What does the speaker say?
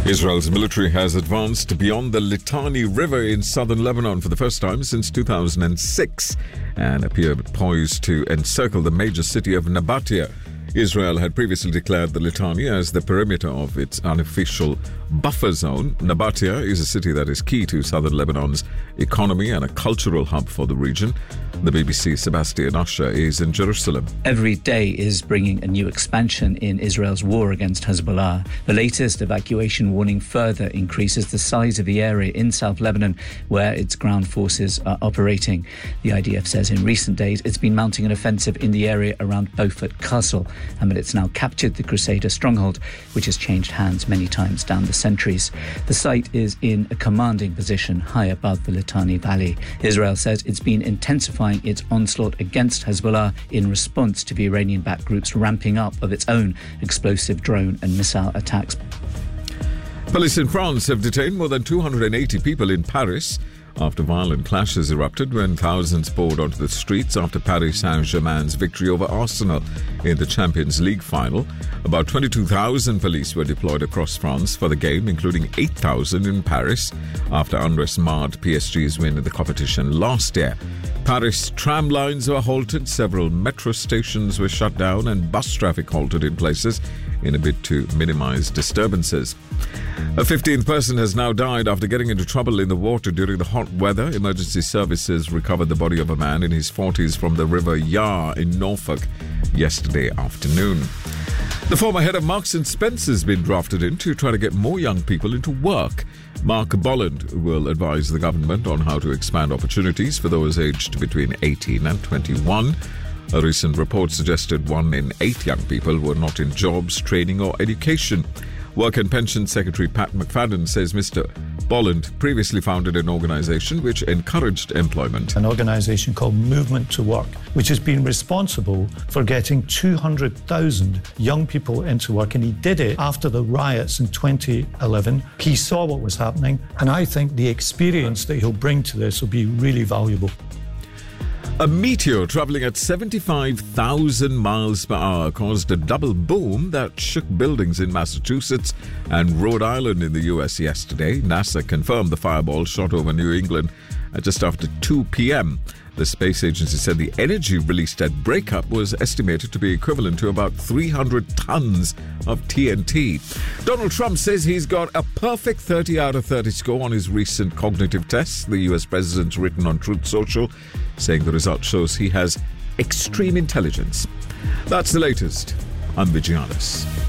Israel's military has advanced beyond the Litani River in southern Lebanon for the first time since 2006 and appeared poised to encircle the major city of Nabatea. Israel had previously declared the Litani as the perimeter of its unofficial buffer zone. Nabatea is a city that is key to southern Lebanon's economy and a cultural hub for the region. The BBC's Sebastian Usher is in Jerusalem. Every day is bringing a new expansion in Israel's war against Hezbollah. The latest evacuation warning further increases the size of the area in South Lebanon where its ground forces are operating. The IDF says in recent days it's been mounting an offensive in the area around Beaufort Castle, and that it's now captured the Crusader stronghold, which has changed hands many times down the centuries. The site is in a commanding position high above the Litani Valley. Israel says it's been intensifying its onslaught against Hezbollah in response to the Iranian-backed group's ramping up of its own explosive drone and missile attacks. Police in France have detained more than 280 people in Paris after violent clashes erupted when thousands poured onto the streets after Paris Saint-Germain's victory over Arsenal in the Champions League final. About 22,000 police were deployed across France for the game, including 8,000 in Paris, after unrest marred PSG's win in the competition last year. Paris tram lines were halted, several metro stations were shut down, and bus traffic halted in places in a bid to minimize disturbances. A 15th person has now died after getting into trouble in the water during the hot weather. Emergency services recovered the body of a man in his 40s from the River Yar in Norfolk yesterday afternoon. The former head of Marks & Spencer has been drafted in to try to get more young people into work. Mark Bolland will advise the government on how to expand opportunities for those aged between 18 and 21. A recent report suggested 1 in 8 young people were not in jobs, training or education. Work and Pension Secretary Pat McFadden says Mr. Bolland previously founded an organisation which encouraged employment. An organisation called Movement to Work, which has been responsible for getting 200,000 young people into work, and he did it after the riots in 2011. He saw what was happening, and I think the experience that he'll bring to this will be really valuable. A meteor travelling at 75,000 miles per hour caused a double boom that shook buildings in Massachusetts and Rhode Island in the US yesterday. NASA confirmed the fireball shot over New England at just after 2 p.m. The space agency said the energy released at breakup was estimated to be equivalent to about 300 tons of TNT. Donald Trump says he's got a perfect 30 out of 30 score on his recent cognitive tests. The US president's written on Truth Social, saying the result shows he has extreme intelligence. That's the latest. I'm Vijayanis.